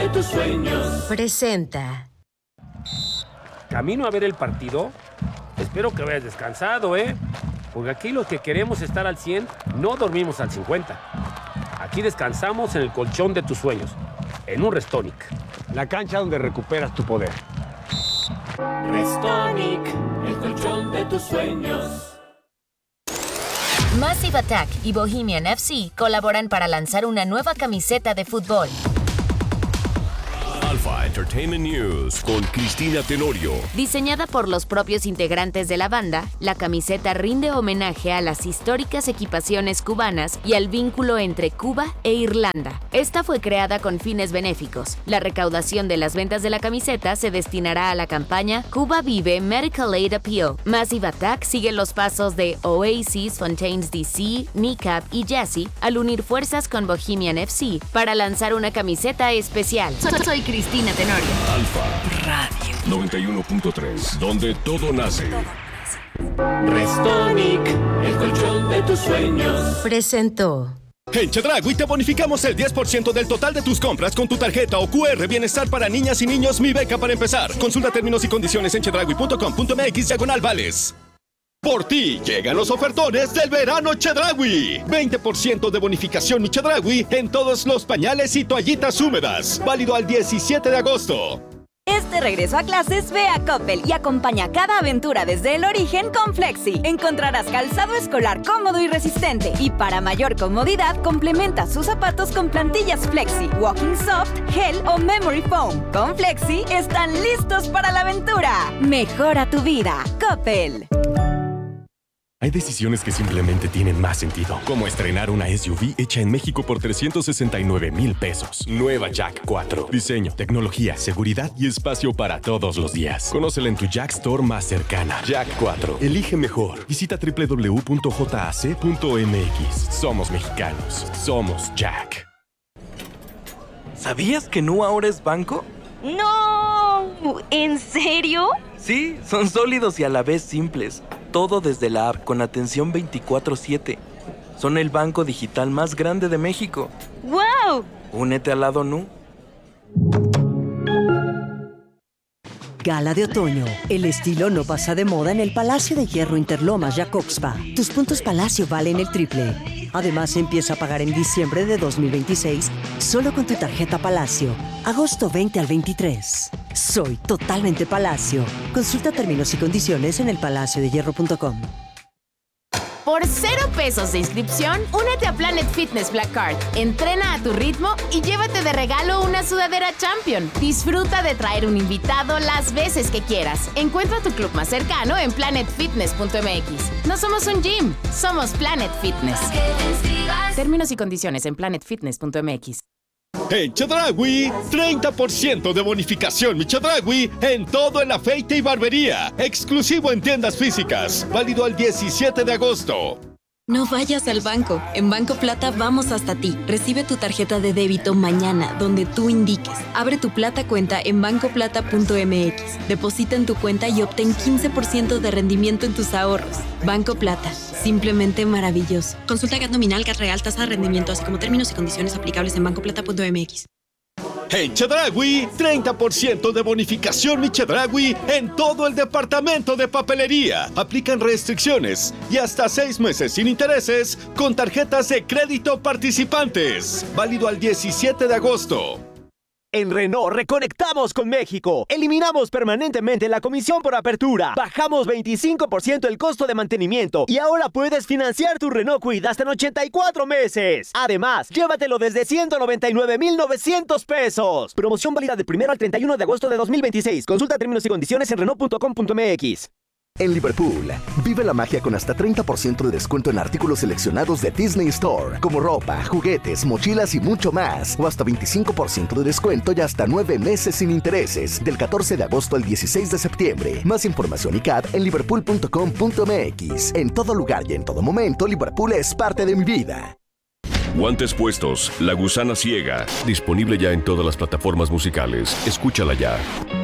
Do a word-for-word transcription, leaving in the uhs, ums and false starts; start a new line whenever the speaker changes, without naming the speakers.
de tus sueños.
Presenta.
Camino a ver el partido. Espero que vayas descansado, ¿eh? Porque aquí los que queremos estar al cien no dormimos al cincuenta. Aquí descansamos en el colchón de tus sueños, en un Restonic.
La cancha donde recuperas tu poder.
Restonic, el colchón de tus sueños.
Massive Attack y Bohemian F C colaboran para lanzar una nueva camiseta de fútbol.
Alpha Entertainment News con Cristina Tenorio.
Diseñada por los propios integrantes de la banda, la camiseta rinde homenaje a las históricas equipaciones cubanas y al vínculo entre Cuba e Irlanda. Esta fue creada con fines benéficos. La recaudación de las ventas de la camiseta se destinará a la campaña Cuba Vive Medical Aid Appeal. Massive Attack sigue los pasos de Oasis, Fontaines D C, Kneecap y Jazzy al unir fuerzas con Bohemian F C para lanzar una camiseta especial. Soy Cristina Tenorio.
Alpha
Radio
noventa y uno punto tres, donde todo nace.
Restonic, el colchón de tus sueños.
Presentó.
En Chedraui te bonificamos el diez por ciento del total de tus compras con tu tarjeta o cu erre Bienestar para niñas y niños Mi Beca para empezar. Consulta términos y condiciones en chedraui punto com punto m x diagonal vales. Por ti llegan los ofertones del verano Chedraui. veinte por ciento de bonificación Mi Chedraui en todos los pañales y toallitas húmedas. Válido al diecisiete de agosto.
Este regreso a clases, ve a Coppel y acompaña cada aventura desde el origen con Flexi. Encontrarás calzado escolar cómodo y resistente. Y para mayor comodidad, complementa sus zapatos con plantillas Flexi, Walking Soft, Gel o Memory Foam. Con Flexi, están listos para la aventura. Mejora tu vida. Coppel.
Hay decisiones que simplemente tienen más sentido, como estrenar una S U V hecha en México por trescientos sesenta y nueve mil pesos. Nueva Jack cuatro. Diseño, tecnología, seguridad y espacio para todos los días. Conócela en tu Jack Store más cercana. Jack cuatro. Elige mejor. Visita doble u doble u doble u punto jac punto m x. Somos mexicanos. Somos Jack.
¿Sabías que Nu ahora es banco?
¡No! ¿En serio?
Sí, son sólidos y a la vez simples. Todo desde la app con atención veinticuatro siete. Son el banco digital más grande de México.
¡Wow!
Únete al lado Nu.
Gala de otoño. El estilo no pasa de moda en el Palacio de Hierro Interlomas Jacobspa. Tus puntos Palacio valen el triple. Además, empieza a pagar en diciembre de dos mil veintiséis solo con tu tarjeta Palacio. Agosto veinte al veintitrés. Soy totalmente Palacio. Consulta términos y condiciones en el palacio de hierro punto com.
Por cero pesos de inscripción, únete a Planet Fitness Black Card. Entrena a tu ritmo y llévate de regalo una sudadera Champion. Disfruta de traer un invitado las veces que quieras. Encuentra tu club más cercano en planet fitness punto m x. No somos un gym, somos Planet Fitness. Términos y condiciones en planet fitness punto m x.
En Chedraui, treinta por ciento de bonificación Mi Chedraui en todo el afeite y barbería. Exclusivo en tiendas físicas. Válido al diecisiete de agosto.
No vayas al banco. En Banco Plata vamos hasta ti. Recibe tu tarjeta de débito mañana, donde tú indiques. Abre tu Plata cuenta en banco plata punto m x. Deposita en tu cuenta y obtén quince por ciento de rendimiento en tus ahorros. Banco Plata. Simplemente maravilloso. Consulta G A T nominal, G A T real, tasa de rendimiento, así como términos y condiciones aplicables en banco plata punto m x.
En Chedraui, treinta por ciento de bonificación Mi Chedraui en todo el departamento de papelería. Aplican restricciones y hasta seis meses sin intereses con tarjetas de crédito participantes. Válido al diecisiete de agosto.
En Renault reconectamos con México. Eliminamos permanentemente la comisión por apertura. Bajamos veinticinco por ciento el costo de mantenimiento. Y ahora puedes financiar tu Renault Kwid hasta en ochenta y cuatro meses. Además, llévatelo desde ciento noventa y nueve mil novecientos pesos. Promoción válida del primero al treinta y uno de agosto de dos mil veintiséis. Consulta términos y condiciones en renault punto com punto m x.
En Liverpool, vive la magia con hasta treinta por ciento de descuento en artículos seleccionados de Disney Store, como ropa, juguetes, mochilas y mucho más, o hasta veinticinco por ciento de descuento y hasta nueve meses sin intereses, del catorce de agosto al dieciséis de septiembre. Más información y C A D en liverpool punto com punto m x. En todo lugar y en todo momento, Liverpool es parte de mi vida.
Guantes puestos, La Gusana Ciega. Disponible ya en todas las plataformas musicales. Escúchala ya.